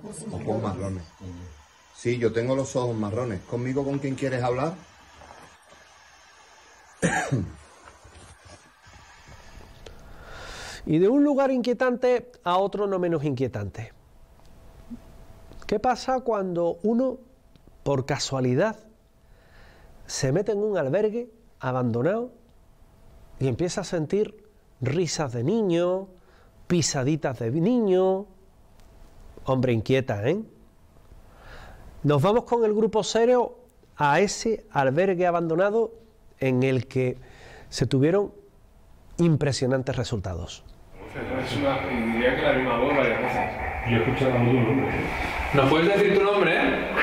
Ojos marrones. Sí, yo tengo los ojos marrones. ¿Conmigo con quién quieres hablar? Y de un lugar inquietante a otro no menos inquietante. ¿Qué pasa cuando uno, por casualidad, se mete en un albergue abandonado y empieza a sentir risas de niño, pisaditas de niño? Hombre, inquieta, ¿eh? Nos vamos con el grupo Cero a ese albergue abandonado en el que se tuvieron impresionantes resultados. Diría que la misma voz varias veces. Yo he escuchado tu nombre. ¿Nos puedes decir tu nombre?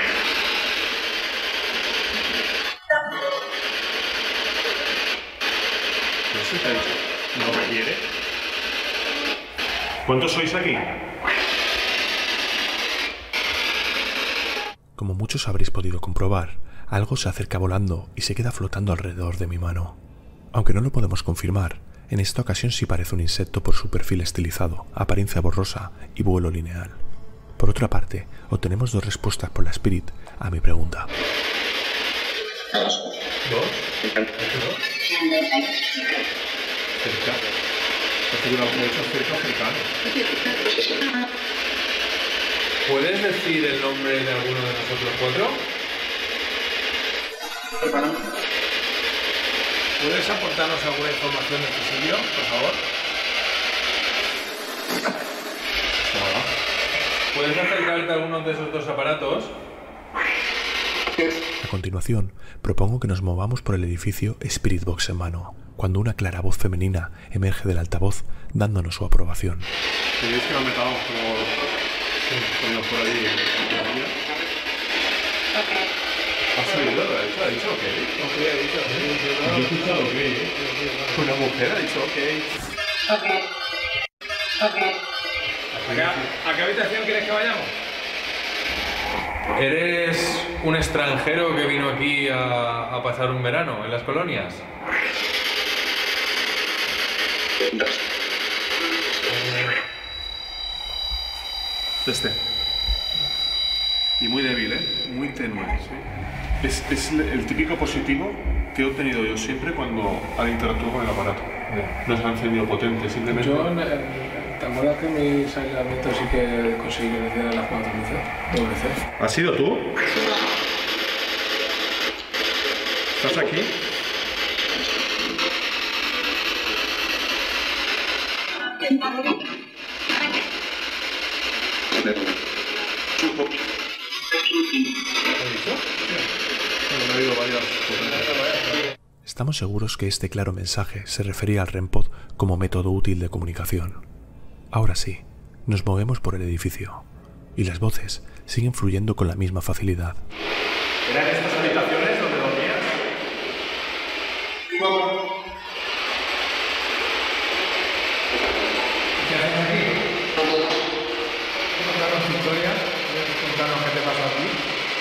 No sé qué ha dicho. ¿No me quiere? ¿Cuántos sois aquí? Como muchos habréis podido comprobar, algo se acerca volando y se queda flotando alrededor de mi mano. Aunque no lo podemos confirmar, en esta ocasión sí parece un insecto por su perfil estilizado, apariencia borrosa y vuelo lineal. Por otra parte, obtenemos dos respuestas por la Spirit a mi pregunta. ¿Dos? Cerca. Cercano. ¿Puedes decir el nombre de alguno de nosotros cuatro? ¿Puedes aportarnos alguna información de este sitio, por favor? ¿Puedes acercarte a alguno de esos dos aparatos? A continuación, propongo que nos movamos por el edificio Spirit Box en mano, cuando una clara voz femenina emerge del altavoz dándonos su aprobación. ¿Queréis que nos metamos por allí? ¿Has oído? ¿Ha dicho ok? Ok, ha dicho ok. Yo he escuchado ok. Una mujer ha dicho ok. ¿A qué habitación quieres que vayamos? ¿Eres un extranjero que vino aquí a pasar un verano en las colonias? Y muy débil, muy tenue. ¿Sí? Es el típico positivo que he obtenido yo siempre cuando al interactuar con el aparato. No se ha encendido potente, simplemente... Yo, ¿te acuerdas que mis aislamientos sí que conseguí que decían las 4 veces? ¿Has sido tú? ¿Estás aquí? Estamos seguros que este claro mensaje se refería al REM-Pod como método útil de comunicación. Ahora sí, nos movemos por el edificio, y las voces siguen fluyendo con la misma facilidad. ¿Eran estas habitaciones donde dormías? ¿Qué haces aquí? Contarnos tu historia, contarnos qué te pasó aquí.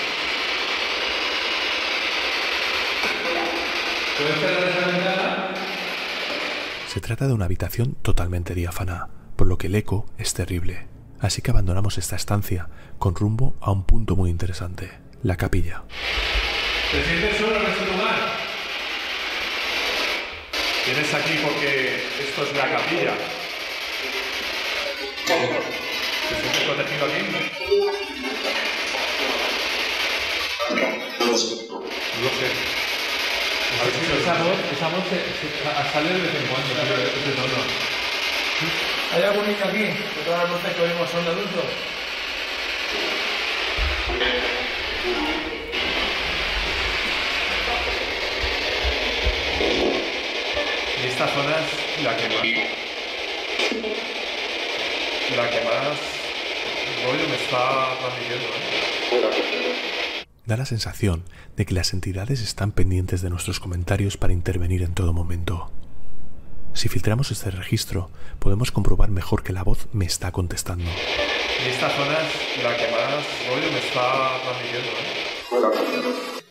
¿Puedes cerrar esa ventana? Se trata de una habitación totalmente diáfana, por lo que el eco es terrible. Así que abandonamos esta estancia con rumbo a un punto muy interesante, la capilla. ¿Te sientes solo en este lugar? Vienes aquí porque esto es la capilla. ¿Te sientes protegido aquí? No lo sé. A ver si esa voz sale de vez en cuando, ese tono. ¿Hay algún niño aquí? Que todas las voces que oímos son de adultos. Y esta zona es la que más rollo me está transmitiendo, Da la sensación de que las entidades están pendientes de nuestros comentarios para intervenir en todo momento. Si filtramos este registro, podemos comprobar mejor que la voz me está contestando. Y esta zona es la que más rollo me está transmitiendo,